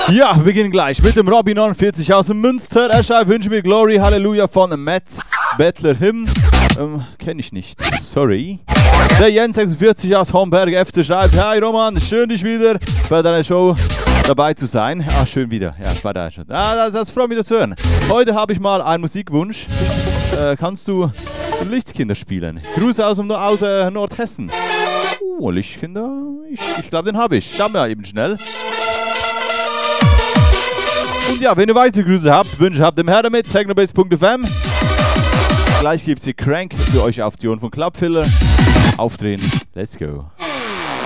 Ja, wir beginnen gleich mit dem Robby 49 aus dem Münster. Er schreibt, wünsche mir Glory, Halleluja von Matt Battler Hymn. Kenne ich nicht, sorry. Der Jens 46 aus Homberg FC schreibt, hi Roman, schön dich wieder bei deiner Show dabei zu sein. Ah, schön wieder. Ja, ich war da schon. Ah, das freut mich, das zu hören. Heute habe ich mal einen Musikwunsch. Kannst du Lichtkinder spielen? Grüße aus Nordhessen. Oh, Lichtkinder, ich glaube, den habe ich. Schauen wir mal eben schnell. Und ja, wenn ihr weitere Grüße habt, Wünsche habt, dem Herr damit, technobase.fm. Gleich gibt es hier Crank für euch auf die Ohren von Clubfiller. Aufdrehen, let's go.